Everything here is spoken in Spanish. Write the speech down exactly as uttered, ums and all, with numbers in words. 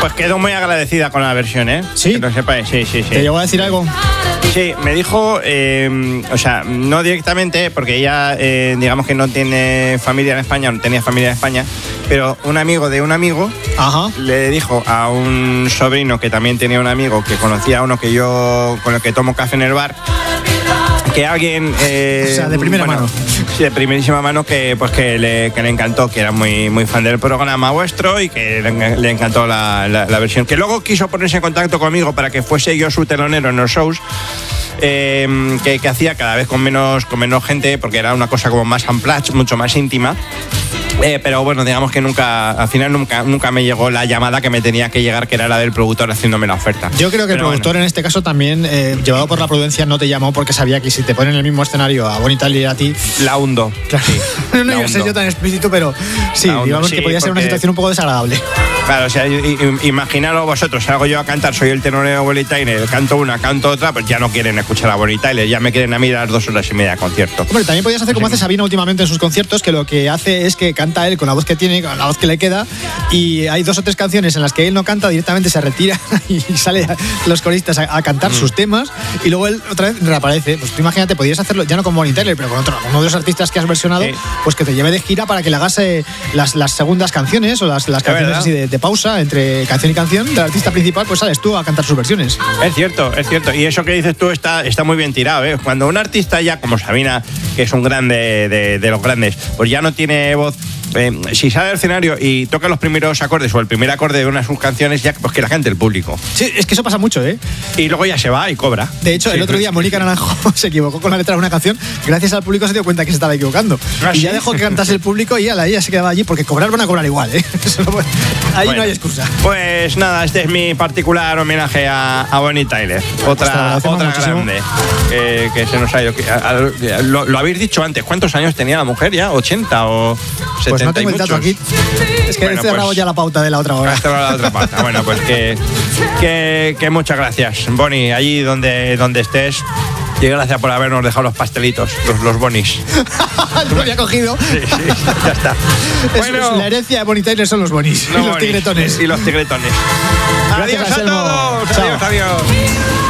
pues quedo muy agradecida con la versión, ¿eh? ¿Sí? Que lo sepáis, sí, sí, sí. ¿Te llegó a decir algo? Sí, me dijo, eh, o sea, no directamente, porque ella, eh, digamos que no tiene familia en España, no tenía familia en España, pero un amigo de un amigo Ajá. le dijo a un sobrino que también tenía un amigo que conocía a uno que yo, con el que tomo café en el bar, que alguien... Eh, o sea, de primera bueno, mano. Sí, de primerísima mano, que pues que le, que le encantó, que era muy, muy fan del programa vuestro y que le, le encantó la, la, la versión. Que luego quiso ponerse en contacto conmigo para que fuese yo su telonero en los shows. Eh, que, que hacía cada vez con menos, con menos gente, porque era una cosa como más unplugged, mucho más íntima. Eh, pero bueno, digamos que nunca, al final nunca, nunca me llegó la llamada que me tenía que llegar, que era la del productor haciéndome la oferta. Yo creo que el pero productor bueno. en este caso también, eh, llevado por la prudencia, no te llamó porque sabía que si te ponen en el mismo escenario a Bonnie Tyler y a ti... La hundo. Claro. Sí, no, no la iba a ser hundo. yo tan explícito, pero sí, La hundo, digamos sí, que podía ser una porque- situación un poco desagradable. Claro, o sea, i- i- imaginaros vosotros, salgo yo a cantar, soy el tenorero de Bonnie Tyler, canto una, canto otra, pues ya no quieren escuchar a Bonnie Tyler, ya me quieren a mí las dos horas y media de concierto. Hombre, también podías hacer como hace Sabina últimamente en sus conciertos, que lo que hace es que canta él con la voz que tiene, con la voz que le queda, y hay dos o tres canciones en las que él no canta, directamente se retira y sale a los coristas a, a cantar Mm. sus temas, y luego él otra vez reaparece. Pues tú imagínate, podías hacerlo ya no con Bonnie Tyler, pero con otro, con uno de los artistas que has versionado, Sí. pues que te lleve de gira para que le hagas eh, las, las segundas canciones o las, las canciones verdad. así de, de pausa entre canción y canción del artista principal, pues sales tú a cantar sus versiones. Es cierto, es cierto. Y eso que dices tú está, está muy bien tirado, ¿eh? Cuando un artista ya, como Sabina, que es un grande de, de los grandes, pues ya no tiene voz. Eh, si sale al escenario y toca los primeros acordes o el primer acorde de una de sus canciones, ya pues que la cante el público. Sí, es que eso pasa mucho, ¿eh? Y luego ya se va y cobra. De hecho, Sí, el otro día Mónica Naranjo se equivocó con la letra de una canción. Gracias al público se dio cuenta que se estaba equivocando. ¿Ah, y sí? ya dejó que cantase el público y ella, ella se quedaba allí porque cobrar van a cobrar igual, ¿eh? Eso no puede- ahí Bueno, no hay excusa. Pues nada, este es mi particular homenaje a, a Bonnie Tyler. Pues te lo Otra, agradecemos otra muchísimo. grande que, que se nos ha ido. Que- a- a- lo, lo habéis dicho antes, ¿cuántos años tenía la mujer ya? ¿ochenta o setenta? Pues no tengo y el dato muchos? aquí. Es que Bueno, he cerrado pues- ya la pauta de la otra hora. Hasta la otra parte. Bueno, pues que, que, que muchas gracias, Bonnie, allí donde, donde estés. Y gracias por habernos dejado los pastelitos, los, los bonis. Lo había cogido. Sí, sí, ya está. Es- Bueno, la herencia de Bonnie Tyler son los bonis. los y los bonis. tigretones. Y los tigretones. Gracias, Adiós a Anselmo. todos. Chao. Adiós, adiós.